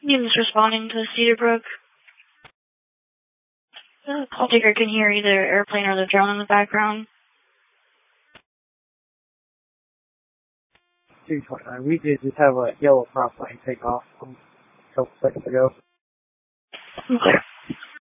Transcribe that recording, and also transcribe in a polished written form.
Units responding to Cedar Brook. The call taker can hear either airplane or the drone in the background. 229. We did just have a yellow prop plane take off a couple seconds ago. Clear.